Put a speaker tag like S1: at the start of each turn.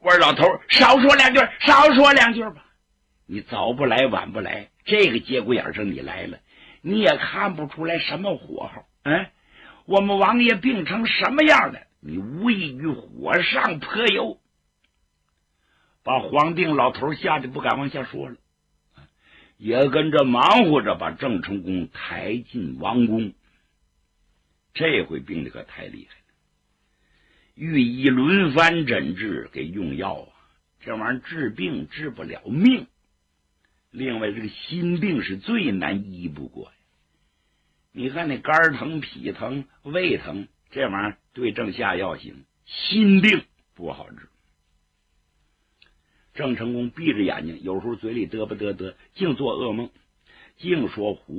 S1: 我说老头少说两句，少说两句吧。你早不来晚不来，这个节骨眼上你来了，你也看不出来什么火候。我们王爷病成什么样的，你无异于火上泼油，把黄定老头吓得不敢往下说了，也跟着忙活着把郑成功抬进王宫。这回病得可太厉害了，御医轮番诊治，给用药啊，这玩意儿治病治不了命。另外这个心病是最难医不过呀，你看那肝疼脾疼胃疼，这玩意儿对症下药行，心病不好治。郑成功闭着眼睛，有时候嘴里嘚啵嘚嘚，净做噩梦，净说胡